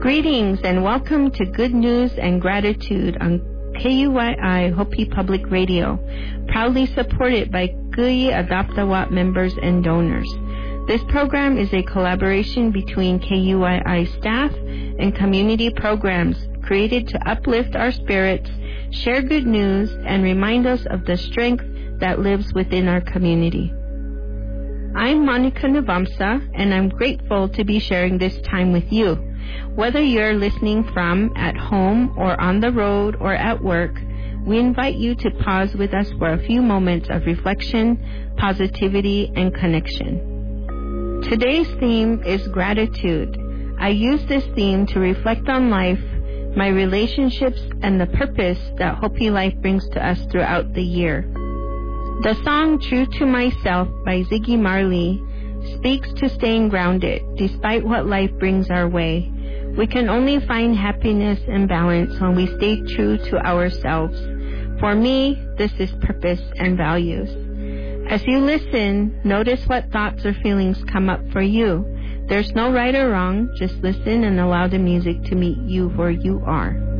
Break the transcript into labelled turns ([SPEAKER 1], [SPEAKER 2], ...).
[SPEAKER 1] Greetings and welcome to Good News and Gratitude on KUYI Hopi Public Radio, proudly supported by Kuyi Adaptawat members and donors. This program is a collaboration between KUYI staff and community programs created to uplift our spirits, share good news, and remind us of the strength that lives within our community. I'm Monica Navamsa, and I'm grateful to be sharing this time with you. Whether you're listening from at home or on the road or at work, we invite you to pause with us for a few moments of reflection, positivity, and connection. Today's theme is gratitude. I use this theme to reflect on life, my relationships, and the purpose that Hopi Life brings to us throughout the year. The song True to Myself by Ziggy Marley speaks to staying grounded despite what life brings our way. We can only find happiness and balance when we stay true to ourselves. For me, this is purpose and values. As you listen, notice what thoughts or feelings come up for you. There's no right or wrong, just listen and allow the music to meet you where you are.